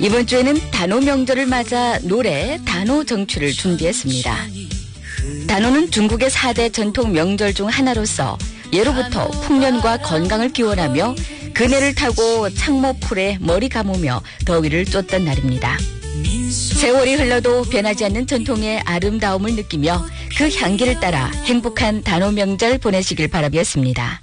이번 주에는 단오 명절을 맞아 노래 단오 정추를 준비했습니다. 단오는 중국의 4대 전통 명절 중 하나로서 예로부터 풍년과 건강을 기원하며 그네를 타고 창모풀에 머리 감으며 더위를 쫓던 날입니다. 세월이 흘러도 변하지 않는 전통의 아름다움을 느끼며 그 향기를 따라 행복한 단오 명절 보내시길 바라겠습니다.